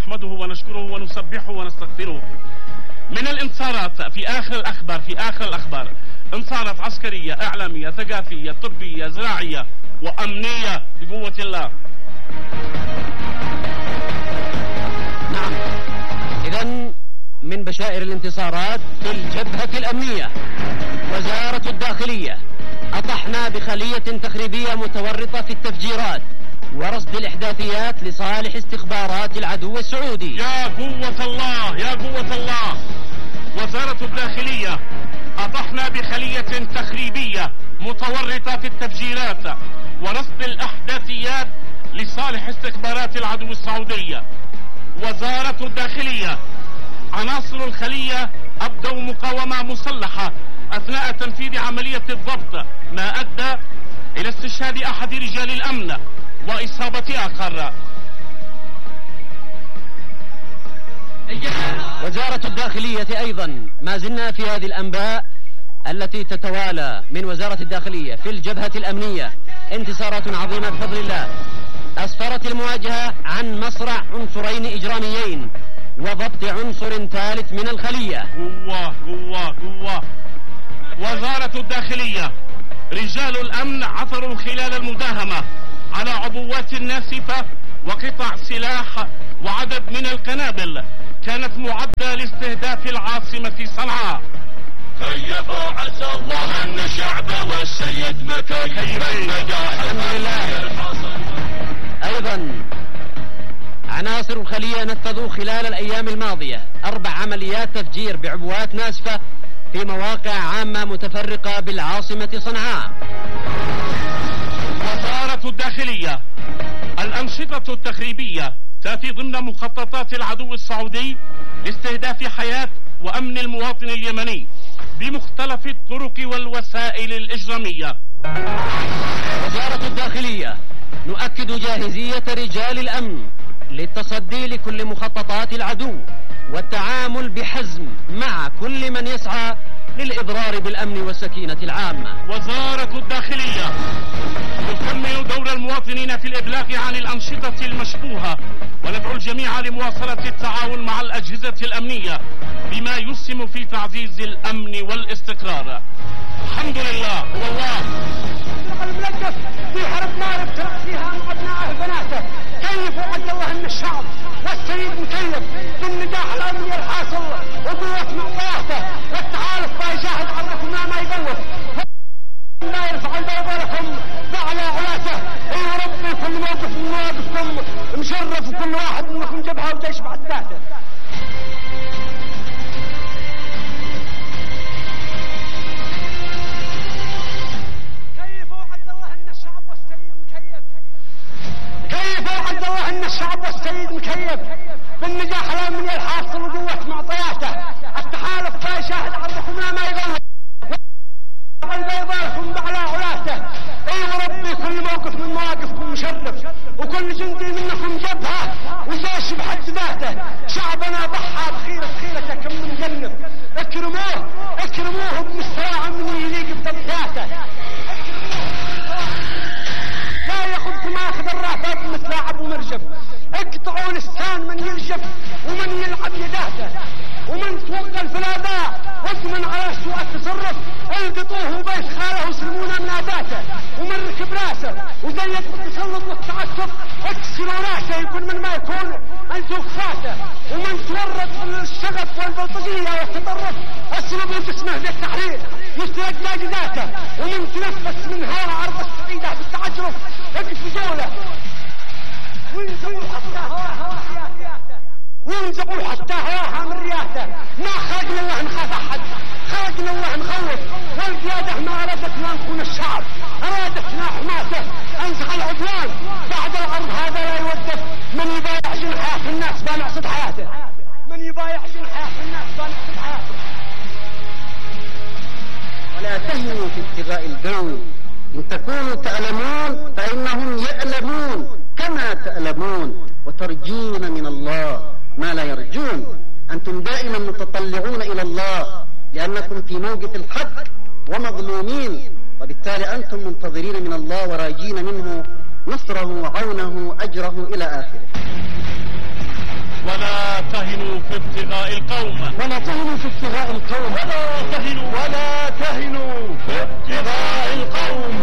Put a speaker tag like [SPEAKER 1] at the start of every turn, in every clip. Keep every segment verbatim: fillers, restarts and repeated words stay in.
[SPEAKER 1] نحمده ونشكره ونسبحه ونستغفره. من الانتصارات في آخر الأخبار في آخر الأخبار انتصارات عسكرية، إعلامية، ثقافية، طبية، زراعية وأمنية بقوة الله.
[SPEAKER 2] نعم، إذن من بشائر الانتصارات في الجبهة الأمنية وزارة الداخلية أطحنا بخلية تخريبية متورطة في التفجيرات ورصد الإحداثيات لصالح استخبارات العدو السعودي.
[SPEAKER 1] يا قوة الله يا قوة الله. وزارة الداخلية أطحنا بخلية تخريبية متورطة في التفجيرات ورصد الإحداثيات لصالح استخبارات العدو السعودية. وزارة الداخلية عناصر الخلية أبدوا مقاومة مسلحة أثناء تنفيذ عملية الضبط، ما أدى إلى استشهاد أحد رجال الأمن وإصابة آخر.
[SPEAKER 2] وزارة الداخلية أيضا ما زلنا في هذه الأنباء التي تتوالى من وزارة الداخلية في الجبهة الأمنية. انتصارات عظيمة بفضل الله أسفرت المواجهة عن مصرع عنصرين إجراميين وضبط عنصر ثالث من الخلية.
[SPEAKER 1] قوة قوة قوة. وزارة الداخلية رجال الأمن عثروا خلال المداهمة على عبوات ناسفة وقطع سلاح وعدد من القنابل كانت معدة لاستهداف العاصمة صنعاء.
[SPEAKER 3] كيفوا عسى الله أن الشعب والسيد مكيف النجاح.
[SPEAKER 2] الحمد لله. أيضا عناصر الخلية نفذوا خلال الأيام الماضية أربع عمليات تفجير بعبوات ناسفة في مواقع عامة متفرقة بالعاصمة صنعاء.
[SPEAKER 1] وزارة الداخلية الأنشطة التخريبية تأتي ضمن مخططات العدو السعودي لاستهداف حياة وأمن المواطن اليمني بمختلف الطرق والوسائل الإجرامية.
[SPEAKER 2] وزارة الداخلية نؤكد جاهزية رجال الأمن للتصدي لكل مخططات العدو والتعامل بحزم مع كل من يسعى للإضرار بالأمن والسكينة العامة.
[SPEAKER 1] وزارة الداخلية تكمل دور المواطنين في الإبلاغ عن الأنشطة المشبوهة وندعو الجميع لمواصلة التعاون مع الأجهزة الأمنية بما يسهم في تعزيز الأمن والاستقرار. الحمد لله والله.
[SPEAKER 4] الملقف في حرب نار ابتلع فيها مع ابنائه بناته. كيف وعد الله ان الشعب والسيد مكيف بالنجاح الامني الحاصل وقوة معطياته والتحالف ما يشاهد عبركم لا ما يقوف لا يرفع الباب لكم فعلى علاته. يا ربي كل موقف من مواقفكم مشرف وكل واحد منكم جبهه وجيش بعد ذاته. كيف وعد الله ان الشعب والسيد مكيف بالنجاح الامني الحاصل وقوة معطياته. التحالف لا يشاهد عرضكم لا ما يغلق البيضاء بعلى علاته. اي وربي كل موقف من مواقفكم مشرف وكل جندي منكم جبهه وجيش بحد ذاته. شعبنا ضحى بخيرة خيرته كم من جنب. اكرموه اكرموه بمستوى امني يليق بضبطاته. لا ياخذكم اخذ الرهبات مثل ابو مرجف. اقطعوا لسان من يرجف ومن يلعب يداته ومن توقع الفلاداء ومن على سوء التصرف القطوه وبيت خاله وسلمونا مناداته ومن ركب راسه وزيد بالتسلط والتعسف اكسروا راسه يكون من ما يكون انتو خفاته ومن تورط الشغف والبلطجيه والتطرف اسلبوا جسمه بالتحرير يستلقى جذاته ومن تنفس من هواء عرض السعيده بالتعجرف اقفزوا له وينزعوا حتى هواها وينزعوا حتى هواها من رياته. ما خلقنا الله نخاف احد، خلقنا الله نخوف. والقياده ما ارادتنا نكون الشعب، ارادتنا حماته. انزع العدوان بعد العرض هذا لا يوقف. من يبايع جنحه في الناس بنعصد حياته. من يبايع جنحه في الناس بنعصد حياته.
[SPEAKER 5] ولا تهنوا في ابتغاء القوم ان تكونوا تألمون فانهم يألمون كما تألمون وترجون من الله ما لا يرجون. أنتم دائما متطلعون إلى الله لأنكم في موقف الحق ومظلومين، وبالتالي أنتم منتظرين من الله وراجين منه نصره وعونه أجره إلى آخره.
[SPEAKER 1] ولا تهنوا في ابتغاء القوم
[SPEAKER 4] ولا تهنوا في ابتغاء القوم
[SPEAKER 3] ولا تهنوا ولا تهنوا في ابتغاء القوم.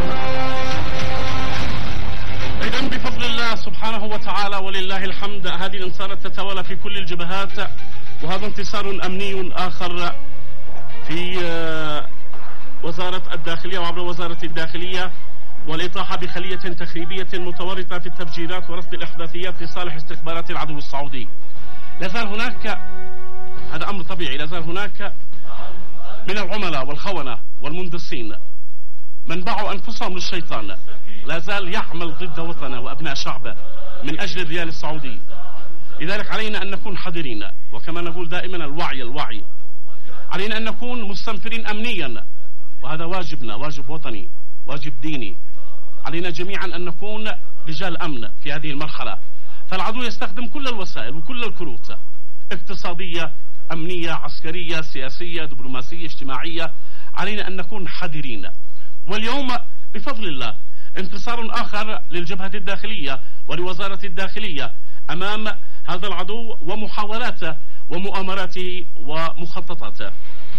[SPEAKER 1] إذن بفضل الله سبحانه وتعالى ولله الحمد هذه الانتصارات تتوالى في كل الجبهات، وهذا انتصار أمني آخر في وزارة الداخلية وعبر وزارة الداخلية، والإطاحة بخلية تخريبية متورطة في التفجيرات ورصد الإحداثيات لصالح استخبارات العدو السعودي. لا زال هناك، هذا أمر طبيعي، لا زال هناك من العملاء والخونة والمندسين من باعوا أنفسهم للشيطان، لا زال يعمل ضد وطنه وأبناء شعبه من أجل الريال السعودي. لذلك علينا أن نكون حذرين، وكما نقول دائما الوعي الوعي. علينا أن نكون مستنفرين أمنيا، وهذا واجبنا، واجب وطني، واجب ديني. علينا جميعا أن نكون رجال أمن في هذه المرحلة. فالعدو يستخدم كل الوسائل وكل الكروت، اقتصادية، أمنية، عسكرية، سياسية، دبلوماسية، اجتماعية. علينا أن نكون حذرين. واليوم بفضل الله انتصار آخر للجبهة الداخلية ولوزارة الداخلية أمام هذا العدو ومحاولاته ومؤامراته ومخططاته.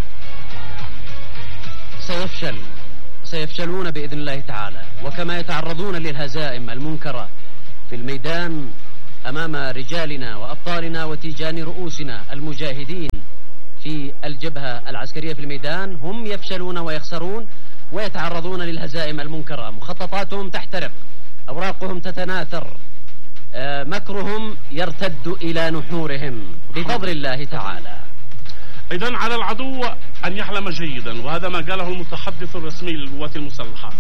[SPEAKER 2] سيفشل سيفشلون بإذن الله تعالى، وكما يتعرضون للهزائم المنكرة في الميدان أمام رجالنا وأبطالنا وتيجان رؤوسنا المجاهدين في الجبهة العسكرية في الميدان، هم يفشلون ويخسرون ويتعرضون للهزائم المنكرة. مخططاتهم تحترق، أوراقهم تتناثر، مكرهم يرتد إلى نحورهم بفضل الله تعالى.
[SPEAKER 1] إذن على العدو أن يعلم جيدا، وهذا ما قاله المتحدث الرسمي للقوات المسلحة،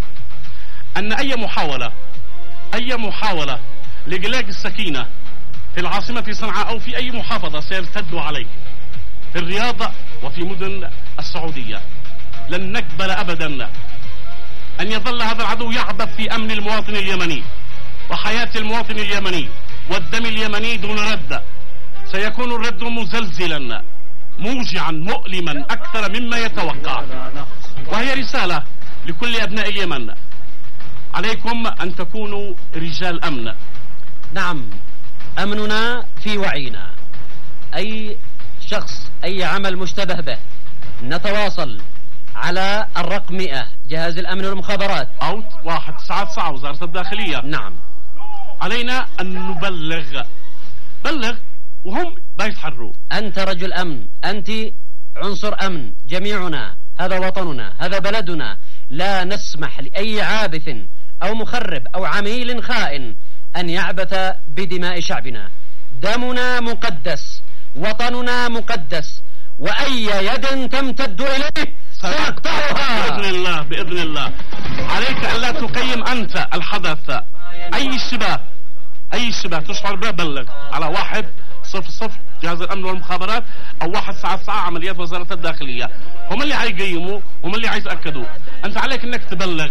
[SPEAKER 1] أن أي محاولة أي محاولة لإقلاق السكينة في العاصمة صنعاء أو في أي محافظة سيرتد عليه في الرياض وفي مدن السعودية. لن نقبل أبدا أن يظل هذا العدو يعبث في أمن المواطن اليمني وحياة المواطن اليمني والدم اليمني دون رد. سيكون الرد مزلزلا موجعا مؤلما أكثر مما يتوقع. وهي رسالة لكل أبناء اليمن، عليكم أن تكونوا رجال أمن.
[SPEAKER 2] نعم، أمننا في وعينا. أي شخص، أي عمل مشتبه به، نتواصل على الرقم مئة جهاز الأمن والمخابرات
[SPEAKER 1] أو واحد تسعة تسعة وزارة الداخلية.
[SPEAKER 2] نعم،
[SPEAKER 1] علينا أن نبلغ بلغ وهم لا يتحروا.
[SPEAKER 2] أنت رجل أمن، أنت عنصر أمن، جميعنا هذا وطننا، هذا بلدنا. لا نسمح لأي عابث أو مخرب أو عميل خائن أن يعبث بدماء شعبنا. دمنا مقدس، وطننا مقدس، وأي يد تمتد إليه سنقطعها
[SPEAKER 1] بإذن الله. بإذن الله عليك أن لا تقيم أنت الحدث. أي اشتباه أي اشتباه تشعر به بلغ على واحد صفر صفر جهاز الأمن والمخابرات أو واحد تسعة تسعة عمليات وزارة الداخلية. هم اللي حيقيموا، هم اللي حيتأكدوا. أنت عليك أنك تبلغ.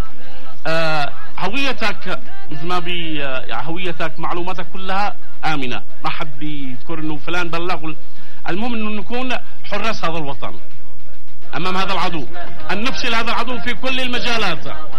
[SPEAKER 1] آه هويتك مثل ما بي يعني هويتك، معلوماتك كلها آمنة، ما حد بيذكر إنه فلان بلغ. المهم إنه نكون حراس هذا الوطن أمام هذا العدو، أن نفشل هذا العدو في كل المجالات.